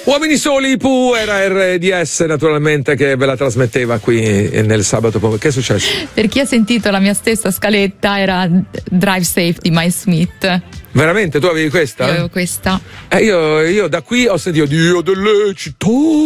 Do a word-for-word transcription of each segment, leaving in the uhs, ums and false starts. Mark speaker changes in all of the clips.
Speaker 1: Uomini Soli, Pooh, era R D S naturalmente che ve la trasmetteva qui nel sabato pomeriggio. Che è successo?
Speaker 2: Per chi ha sentito la mia stessa scaletta era Drive Safe di Mike Smith.
Speaker 1: Veramente? Tu avevi questa?
Speaker 2: Io avevo questa.
Speaker 1: Eh, io, io da qui ho sentito Dio delle città.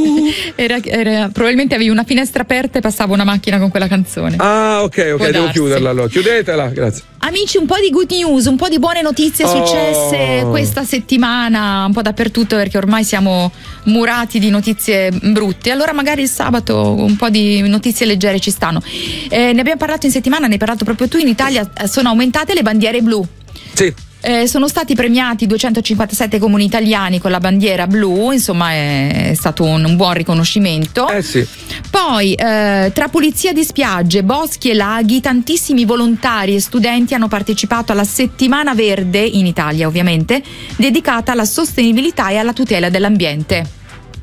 Speaker 2: Era, era, probabilmente avevi una finestra aperta e passava una macchina con quella canzone.
Speaker 1: Ah, ok, ok,
Speaker 2: Può
Speaker 1: devo
Speaker 2: darsi.
Speaker 1: chiuderla allora. Chiudetela, grazie.
Speaker 2: Amici, un po' di good news, un po' di buone notizie successe
Speaker 1: Oh.
Speaker 2: questa settimana, un po' dappertutto, perché ormai siamo murati di notizie brutte. Allora magari il sabato un po' di notizie leggere ci stanno. Eh, ne abbiamo parlato in settimana, ne hai parlato proprio tu. In Italia eh, sono aumentate le bandiere blu.
Speaker 1: Sì.
Speaker 2: Eh, sono stati premiati duecentocinquantasette comuni italiani con la bandiera blu, insomma è stato un, un buon riconoscimento.
Speaker 1: Eh sì.
Speaker 2: Poi eh, tra pulizia di spiagge, boschi e laghi, tantissimi volontari e studenti hanno partecipato alla settimana verde, in Italia ovviamente, dedicata alla sostenibilità e alla tutela dell'ambiente.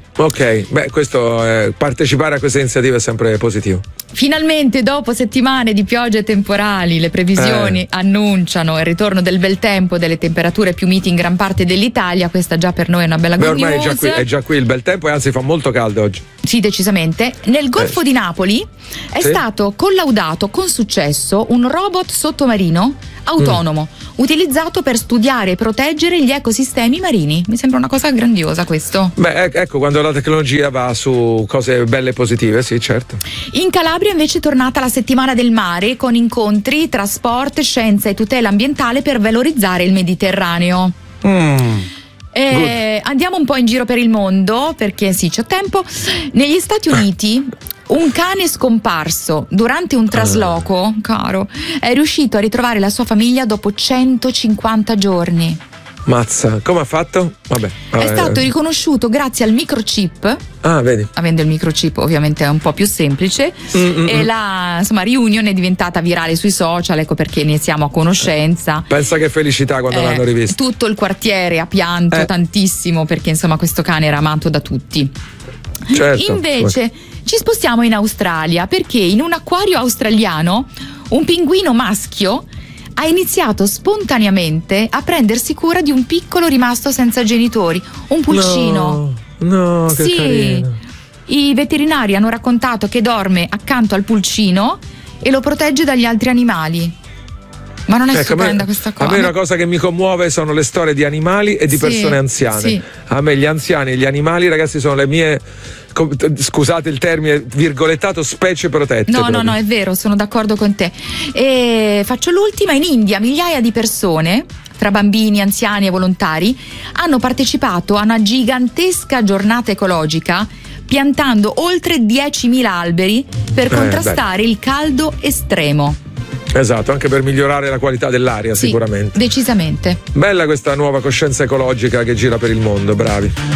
Speaker 1: Ok, beh, questo eh, partecipare a queste iniziative è sempre positivo.
Speaker 2: Finalmente, dopo settimane di piogge e temporali, le previsioni
Speaker 1: Eh.
Speaker 2: annunciano il ritorno del bel tempo, delle temperature più miti in gran parte dell'Italia. Questa già per noi è una bella
Speaker 1: Beh,
Speaker 2: good
Speaker 1: ormai è
Speaker 2: news.
Speaker 1: già, qui, è già qui il bel tempo e anzi fa molto caldo oggi.
Speaker 2: Sì, decisamente. Nel Golfo
Speaker 1: Eh.
Speaker 2: di Napoli è
Speaker 1: Sì.
Speaker 2: stato collaudato con successo un robot sottomarino autonomo
Speaker 1: Mm.
Speaker 2: utilizzato per studiare e proteggere gli ecosistemi marini. Mi sembra una cosa grandiosa questo.
Speaker 1: Beh, ec- ecco, quando la tecnologia va su cose belle e positive, sì, certo.
Speaker 2: In Calabria invece è tornata la settimana del mare con incontri, trasport, scienza e tutela ambientale per valorizzare il Mediterraneo.
Speaker 1: Mm.
Speaker 2: Eh, andiamo un po' in giro per il mondo perché sì, c'ho tempo. Negli Stati Uniti un cane scomparso durante un trasloco, caro, è riuscito a ritrovare la sua famiglia dopo centocinquanta giorni.
Speaker 1: Mazza, come ha fatto? Vabbè.
Speaker 2: È
Speaker 1: vabbè.
Speaker 2: stato riconosciuto grazie al microchip.
Speaker 1: Ah, vedi.
Speaker 2: Avendo il microchip ovviamente è un po' più semplice.
Speaker 1: Mm-mm.
Speaker 2: E la insomma riunione è diventata virale sui social, ecco perché ne siamo a conoscenza.
Speaker 1: Pensa che felicità quando
Speaker 2: Eh,
Speaker 1: l'hanno rivisto.
Speaker 2: tutto il quartiere ha pianto
Speaker 1: Eh.
Speaker 2: tantissimo perché insomma questo cane era amato da tutti.
Speaker 1: Certo.
Speaker 2: Invece ci spostiamo in Australia perché in un acquario australiano un pinguino maschio ha iniziato spontaneamente a prendersi cura di un piccolo rimasto senza genitori, un pulcino.
Speaker 1: No, no, che
Speaker 2: Sì,
Speaker 1: carino.
Speaker 2: i veterinari hanno raccontato che dorme accanto al pulcino e lo protegge dagli altri animali. Ma non è
Speaker 1: Ecco, a me-
Speaker 2: stupenda questa cosa?
Speaker 1: A me una cosa che mi commuove sono le storie di animali e di
Speaker 2: Sì,
Speaker 1: persone anziane.
Speaker 2: sì.
Speaker 1: A me gli anziani e gli animali, ragazzi, sono le mie, com- scusate il termine, virgolettato, specie protette.
Speaker 2: No, no,
Speaker 1: proprio.
Speaker 2: no, è vero, sono d'accordo con te. E faccio l'ultima. In India migliaia di persone, tra bambini, anziani e volontari, hanno partecipato a una gigantesca giornata ecologica piantando oltre diecimila alberi per
Speaker 1: Eh,
Speaker 2: contrastare il caldo estremo.
Speaker 1: Esatto, anche per migliorare la qualità dell'aria,
Speaker 2: Sì,
Speaker 1: sicuramente.
Speaker 2: decisamente.
Speaker 1: Bella questa nuova coscienza ecologica che gira per il mondo, bravi.